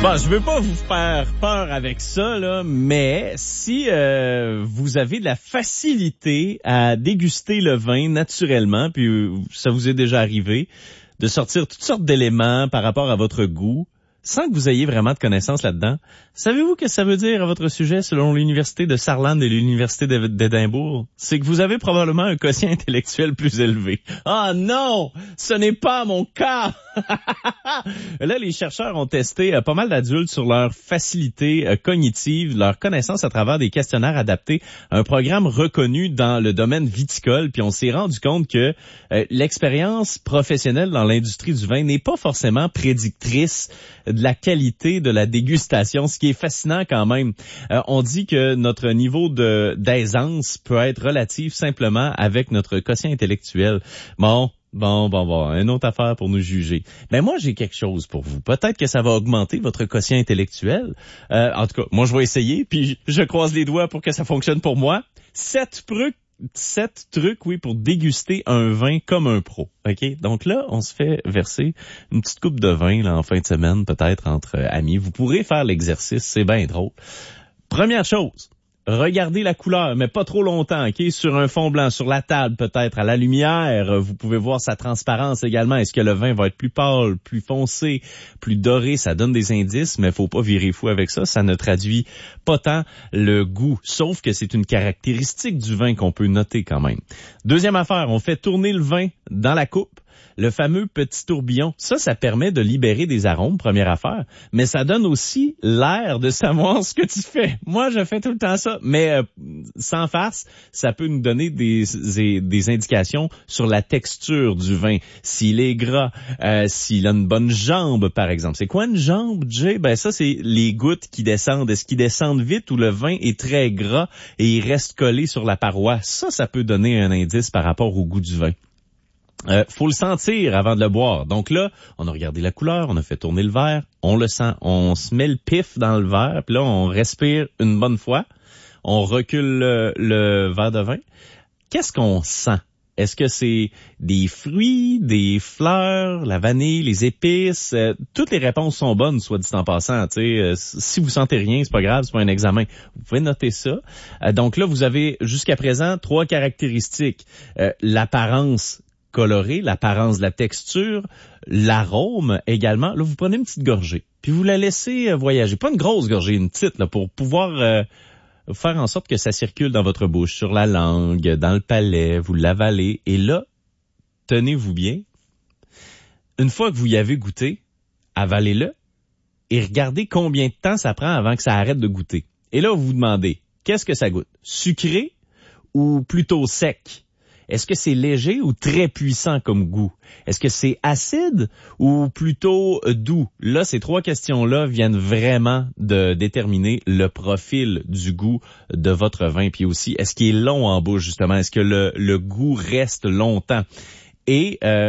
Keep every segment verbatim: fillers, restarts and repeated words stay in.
Bon, je veux pas vous faire peur avec ça, là, mais si euh, vous avez de la facilité à déguster le vin naturellement, puis euh, ça vous est déjà arrivé, de sortir toutes sortes d'éléments par rapport à votre goût, sans que vous ayez vraiment de connaissances là-dedans, savez-vous ce que ça veut dire à votre sujet selon l'Université de Saarland et l'Université d'Édimbourg? C'est que vous avez probablement un quotient intellectuel plus élevé. Ah non! Ce n'est pas mon cas! Là, les chercheurs ont testé euh, pas mal d'adultes sur leur facilité euh, cognitive, leur connaissance à travers des questionnaires adaptés à un programme reconnu dans le domaine viticole, puis on s'est rendu compte que euh, l'expérience professionnelle dans l'industrie du vin n'est pas forcément prédictrice de la qualité de la dégustation, ce qui est fascinant quand même. Euh, on dit que notre niveau de d'aisance peut être relatif simplement avec notre quotient intellectuel. Bon, Bon, bon, bon, une autre affaire pour nous juger. Mais moi, j'ai quelque chose pour vous. Peut-être que ça va augmenter votre quotient intellectuel. Euh, en tout cas, moi, je vais essayer, puis je croise les doigts pour que ça fonctionne pour moi. Sept trucs, sept trucs, oui, pour déguster un vin comme un pro. OK? Donc là, on se fait verser une petite coupe de vin là en fin de semaine, peut-être entre euh, amis. Vous pourrez faire l'exercice, c'est bien drôle. Première chose. Regardez la couleur, mais pas trop longtemps, ok? Sur un fond blanc, sur la table peut-être, à la lumière, vous pouvez voir sa transparence également. Est-ce que le vin va être plus pâle, plus foncé, plus doré? Ça donne des indices, mais faut pas virer fou avec ça. Ça ne traduit pas tant le goût, sauf que c'est une caractéristique du vin qu'on peut noter quand même. Deuxième affaire, on fait tourner le vin dans la coupe. Le fameux petit tourbillon, ça, ça permet de libérer des arômes, première affaire, mais ça donne aussi l'air de savoir ce que tu fais. Moi, je fais tout le temps ça, mais euh, sans farce, ça peut nous donner des, des, des indications sur la texture du vin. S'il est gras, euh, s'il a une bonne jambe, par exemple. C'est quoi une jambe, Jay? Ben ça, c'est les gouttes qui descendent. Est-ce qu'ils descendent vite ou le vin est très gras et il reste collé sur la paroi? Ça, ça peut donner un indice par rapport au goût du vin. Euh, faut le sentir avant de le boire. Donc là, on a regardé la couleur, on a fait tourner le verre, on le sent, on se met le pif dans le verre, puis là, on respire une bonne fois, on recule le, le verre de vin. Qu'est-ce qu'on sent? Est-ce que c'est des fruits, des fleurs, la vanille, les épices? Euh, toutes les réponses sont bonnes, soit dit en passant. Tu sais, euh, si vous sentez rien, c'est pas grave, c'est pas un examen. Vous pouvez noter ça. Euh, donc là, vous avez jusqu'à présent trois caractéristiques. Euh, l'apparence coloré, l'apparence de la texture, l'arôme également. Là, vous prenez une petite gorgée, puis vous la laissez voyager. Pas une grosse gorgée, une petite, là, pour pouvoir euh, faire en sorte que ça circule dans votre bouche, sur la langue, dans le palais, vous l'avalez. Et là, tenez-vous bien, une fois que vous y avez goûté, avalez-le et regardez combien de temps ça prend avant que ça arrête de goûter. Et là, vous vous demandez, qu'est-ce que ça goûte? Sucré ou plutôt sec? Est-ce que c'est léger ou très puissant comme goût? Est-ce que c'est acide ou plutôt doux? Là, ces trois questions-là viennent vraiment de déterminer le profil du goût de votre vin. Puis aussi, est-ce qu'il est long en bouche, justement? Est-ce que le, le goût reste longtemps? Et euh,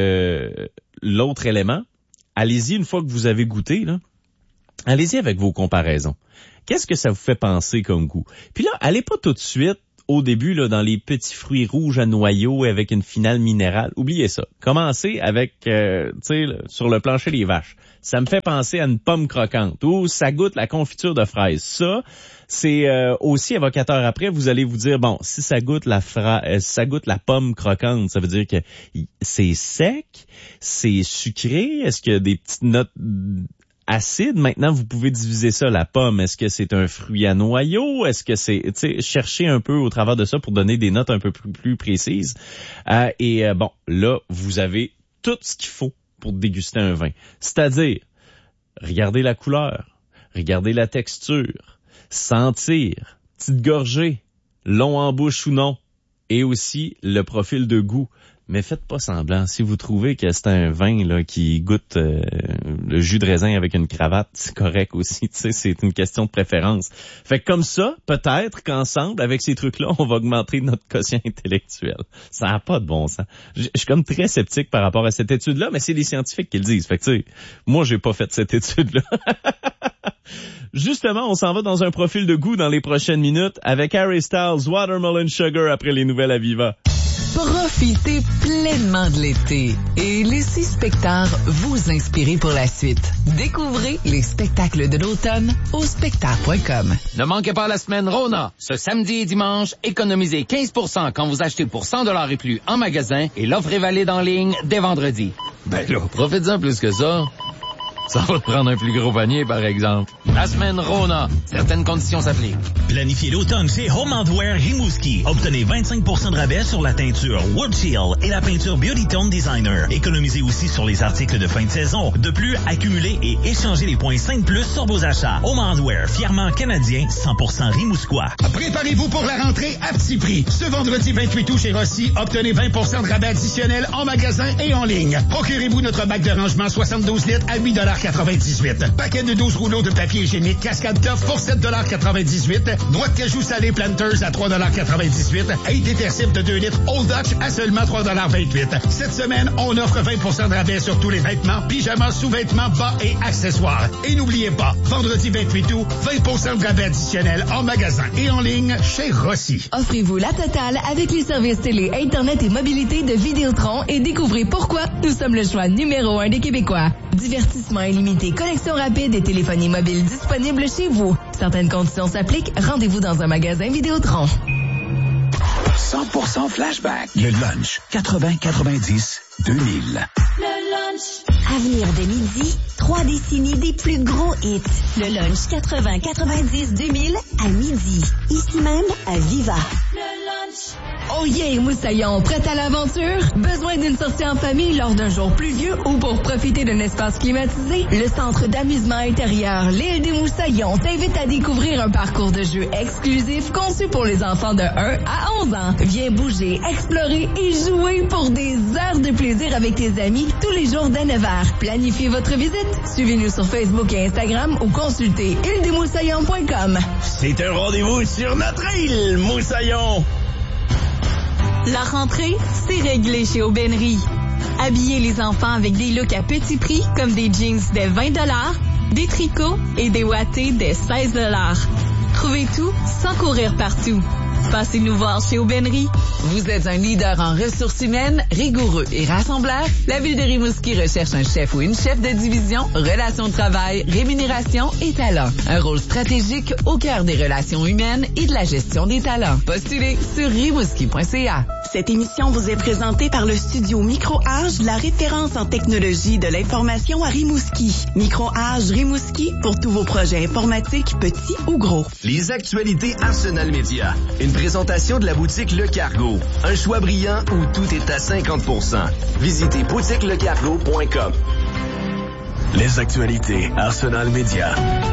le l'autre élément, allez-y une fois que vous avez goûté, là, allez-y avec vos comparaisons. Qu'est-ce que ça vous fait penser comme goût? Puis là, allez pas tout de suite au début, là, dans les petits fruits rouges à noyaux avec une finale minérale. Oubliez ça. Commencez avec, euh, tu sais, sur le plancher des vaches. Ça me fait penser à une pomme croquante ou ça goûte la confiture de fraises. Ça, c'est euh, aussi évocateur. Après, vous allez vous dire, bon, si ça goûte la fra... euh, si ça goûte la pomme croquante, ça veut dire que c'est sec, c'est sucré. Est-ce qu'il y a des petites notes acide? Maintenant, vous pouvez diviser ça, la pomme. Est-ce que c'est un fruit à noyau? Est-ce que c'est, tu sais, chercher un peu au travers de ça pour donner des notes un peu plus, plus précises. Euh, et euh, bon, là, vous avez tout ce qu'il faut pour déguster un vin. C'est-à-dire, regardez la couleur, regardez la texture, sentir, petite gorgée, long en bouche ou non, et aussi le profil de goût. Mais faites pas semblant. Si vous trouvez que c'est un vin là qui goûte euh, le jus de raisin avec une cravate, c'est correct aussi. Tu sais, c'est une question de préférence. Fait que comme ça, peut-être qu'ensemble, avec ces trucs-là, on va augmenter notre quotient intellectuel. Ça n'a pas de bon sens. Je suis comme très sceptique par rapport à cette étude-là, mais c'est les scientifiques qui le disent. Fait que tu sais, moi, j'ai pas fait cette étude-là. Justement, on s'en va dans un profil de goût dans les prochaines minutes avec Harry Styles, Watermelon Sugar après les nouvelles à Viva. Profitez pleinement de l'été et laissez Spectar vous inspirer pour la suite. Découvrez les spectacles de l'automne au spectar point com. Ne manquez pas la semaine Rona. Ce samedi et dimanche, économisez quinze pour cent quand vous achetez pour cent dollars et plus en magasin et l'offre est valide en ligne dès vendredi. Ben là, profite-en plus que ça. Ça va te prendre un plus gros panier, par exemple. La semaine Rona. Certaines conditions s'appliquent. Planifiez l'automne chez Home Hardware Rimouski. Obtenez vingt-cinq pour cent de rabais sur la teinture Wood Chill et la peinture Beauty Tone Designer. Économisez aussi sur les articles de fin de saison. De plus, accumulez et échangez les points cinq plus sur vos achats. Home Hardware, fièrement canadien, cent pour cent rimousquois. Préparez-vous pour la rentrée à petit prix. Ce vendredi vingt-huit août chez Rossi, obtenez vingt pour cent de rabais additionnel en magasin et en ligne. Procurez-vous notre bac de rangement soixante-douze litres à huit dollars quatre-vingt-dix-huit. Paquet de douze rouleaux de papier hygiénique Cascade Tough pour sept dollars quatre-vingt-dix-huit. Noix de cajou salée Planters à trois dollars quatre-vingt-dix-huit. Et détersible de deux litres Old Dutch à seulement trois dollars vingt-huit. Cette semaine, on offre vingt pour cent de rabais sur tous les vêtements, pyjamas, sous-vêtements, bas et accessoires. Et n'oubliez pas, vendredi vingt-huit août, vingt pour cent de rabais additionnel en magasin et en ligne chez Rossi. Offrez-vous la totale avec les services télé, Internet et mobilité de Vidéotron et découvrez pourquoi nous sommes le choix numéro un des Québécois. Divertissement illimité, connexion rapide et téléphonie mobile disponible chez vous. Certaines conditions s'appliquent. Rendez-vous dans un magasin Vidéotron. cent pour cent flashback. Le lunch quatre-vingts quatre-vingt-dix deux mille. Le lunch. Avenir de midi. Trois décennies des plus gros hits. Le lunch quatre-vingts quatre-vingt-dix deux mille à midi. Ici même à Viva. Le lunch. Oh yeah, Moussaillon, prête à l'aventure? Besoin d'une sortie en famille lors d'un jour pluvieux ou pour profiter d'un espace climatisé? Le centre d'amusement intérieur L'Île des Moussaillons t'invite à découvrir un parcours de jeu exclusif conçu pour les enfants de un à onze ans. Viens bouger, explorer et jouer pour des heures de plaisir avec tes amis tous les jours dès neuf heures. Planifiez votre visite. Suivez-nous sur Facebook et Instagram ou consultez île des moussaillons point com. C'est un rendez-vous sur notre île, Moussaillon! La rentrée, c'est réglé chez Aubainerie. Habillez les enfants avec des looks à petit prix comme des jeans dès vingt dollars, des tricots et des wattés dès seize dollars. Trouvez tout sans courir partout. Passez nous voir chez Aubainerie. Vous êtes un leader en ressources humaines, rigoureux et rassembleur? La Ville de Rimouski recherche un chef ou une chef de division, relations de travail, rémunération et talent. Un rôle stratégique au cœur des relations humaines et de la gestion des talents. Postulez sur rimouski point c a. Cette émission vous est présentée par le studio Micro-Age, la référence en technologie de l'information à Rimouski. Micro-Age Rimouski pour tous vos projets informatiques, petits ou gros. Les actualités Arsenal Média. Une présentation de la boutique Le Cargo. Un choix brillant où tout est à cinquante pour cent. Visitez boutique le cargo point com. Les actualités Arsenal Média.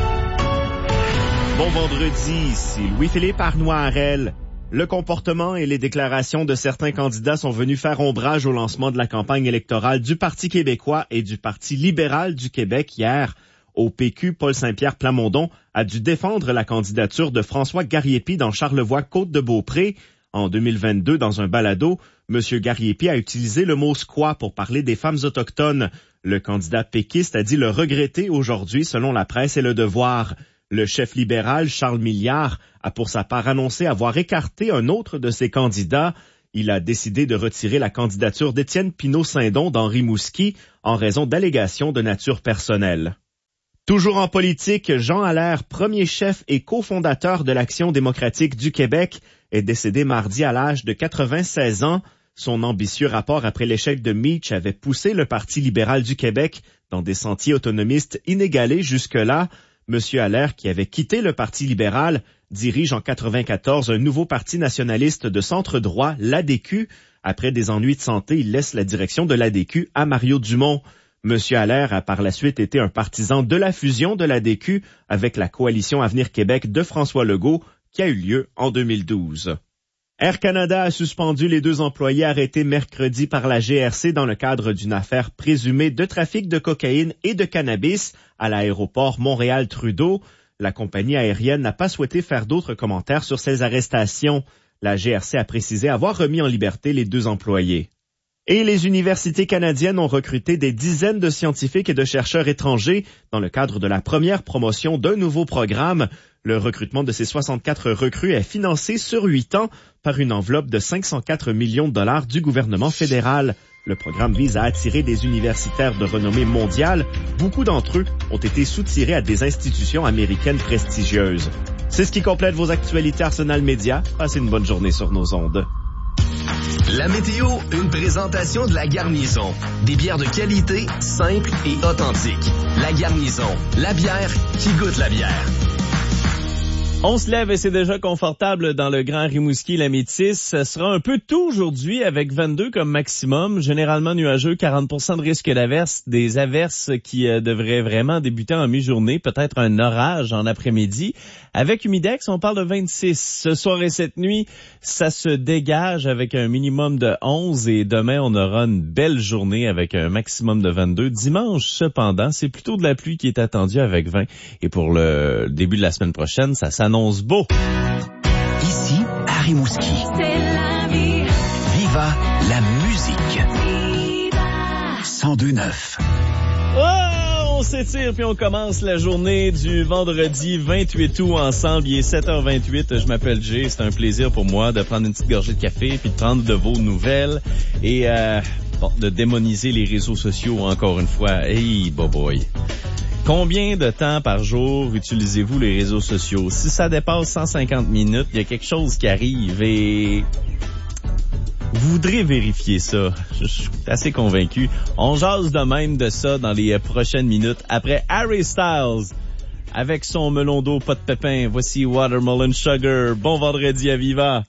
Bon vendredi, ici Louis-Philippe Arnois-Harel. Le comportement et les déclarations de certains candidats sont venus faire ombrage au lancement de la campagne électorale du Parti québécois et du Parti libéral du Québec hier. Au P Q, Paul Saint-Pierre Plamondon a dû défendre la candidature de François Garriépi dans Charlevoix-Côte-de-Beaupré. En deux mille vingt-deux, dans un balado, M. Garriépi a utilisé le mot « squat » pour parler des femmes autochtones. Le candidat péquiste a dit le regretter aujourd'hui, selon la presse et Le Devoir. Le chef libéral, Charles Milliard, a pour sa part annoncé avoir écarté un autre de ses candidats. Il a décidé de retirer la candidature d'Étienne Pinault-Saindon dans Rimouski en raison d'allégations de nature personnelle. Toujours en politique, Jean Allaire, premier chef et cofondateur de l'Action démocratique du Québec, est décédé mardi à l'âge de quatre-vingt-seize ans. Son ambitieux rapport après l'échec de Mitch avait poussé le Parti libéral du Québec dans des sentiers autonomistes inégalés jusque-là. Monsieur Allaire, qui avait quitté le Parti libéral, dirige en quatre-vingt-quatorze un nouveau parti nationaliste de centre-droit, l'A D Q. Après des ennuis de santé, il laisse la direction de l'A D Q à Mario Dumont. Monsieur Allaire a par la suite été un partisan de la fusion de l'A D Q avec la coalition Avenir Québec de François Legault qui a eu lieu en deux mille douze. Air Canada a suspendu les deux employés arrêtés mercredi par la G R C dans le cadre d'une affaire présumée de trafic de cocaïne et de cannabis à l'aéroport Montréal-Trudeau. La compagnie aérienne n'a pas souhaité faire d'autres commentaires sur ces arrestations. La G R C a précisé avoir remis en liberté les deux employés. Et les universités canadiennes ont recruté des dizaines de scientifiques et de chercheurs étrangers dans le cadre de la première promotion d'un nouveau programme. Le recrutement de ces soixante-quatre recrues est financé sur huit ans par une enveloppe de cinq cent quatre millions de dollars du gouvernement fédéral. Le programme vise à attirer des universitaires de renommée mondiale. Beaucoup d'entre eux ont été sous-tirés à des institutions américaines prestigieuses. C'est ce qui complète vos actualités Arsenal Média. Passez une bonne journée sur nos ondes. La météo, une présentation de La Garnison. Des bières de qualité, simples et authentiques. La Garnison, la bière qui goûte la bière. On se lève et c'est déjà confortable dans le Grand Rimouski, la Métisse. Ce sera un peu tout aujourd'hui avec vingt-deux comme maximum. Généralement nuageux, quarante pour cent de risque d'averse. Des averses qui euh, devraient vraiment débuter en mi-journée. Peut-être un orage en après-midi. Avec Humidex, on parle de vingt-six. Ce soir et cette nuit, ça se dégage avec un minimum de onze. Et demain, on aura une belle journée avec un maximum de vingt-deux. Dimanche, cependant, c'est plutôt de la pluie qui est attendue avec vingt. Et pour le début de la semaine prochaine, ça s'annonce beau. Ici, à Rimouski. C'est la vie. Viva la musique. Viva. cent deux neuf. Oh, on s'étire puis on commence la journée du vendredi vingt-huit août ensemble. Il est sept heures vingt-huit. Je m'appelle Jay. C'est un plaisir pour moi de prendre une petite gorgée de café puis de prendre de vos nouvelles et euh, bon, de démoniser les réseaux sociaux encore une fois. Hey, boy boy. Combien de temps par jour utilisez-vous les réseaux sociaux? Si ça dépasse cent cinquante minutes, il y a quelque chose qui arrive et vous voudrez vérifier ça. Je suis assez convaincu. On jase de même de ça dans les prochaines minutes. Après Harry Styles, avec son melon d'eau pas de pépin, voici Watermelon Sugar. Bon vendredi à Viva!